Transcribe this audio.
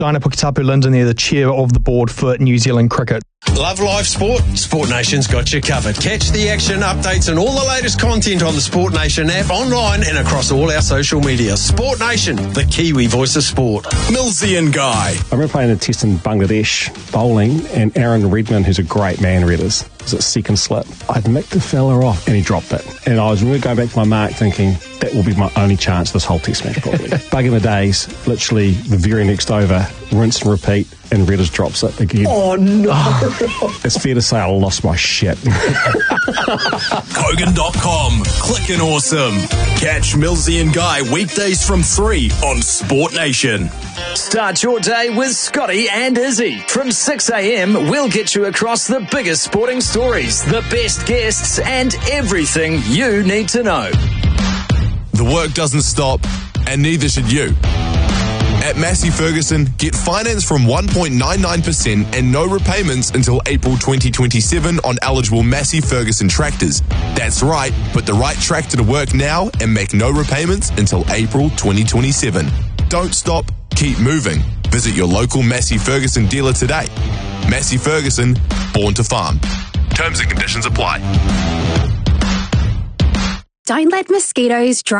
Diana Puketapu-Linden there, the chair of the board for New Zealand Cricket. Love live sport? Sport Nation's got you covered. Catch the action, updates and all the latest content on the Sport Nation app, online and across all our social media. Sport Nation, the Kiwi voice of sport. Millsy and Guy. I remember playing a test in Bangladesh, bowling, and Aaron Redman, who's a great man readers, was at second slip. I'd nicked the fella off and he dropped it. And I was really going back to my mark thinking, that will be my only chance this whole test match probably. Back in the days, literally the very next over, rinse and repeat, and Redders drops it again. Oh, no. It's fair to say I lost my shit. Kogan.com. Clickin' awesome. Catch Millsy and Guy weekdays from 3 on Sport Nation. Start your day with Scotty and Izzy. From 6 a.m, we'll get you across the biggest sporting stories, the best guests, and everything you need to know. The work doesn't stop, and neither should you. At Massey Ferguson, get finance from 1.99% and no repayments until April 2027 on eligible Massey Ferguson tractors. That's right, put the right tractor to work now and make no repayments until April 2027. Don't stop, keep moving. Visit your local Massey Ferguson dealer today. Massey Ferguson, born to farm. Terms and conditions apply. Don't let mosquitoes drive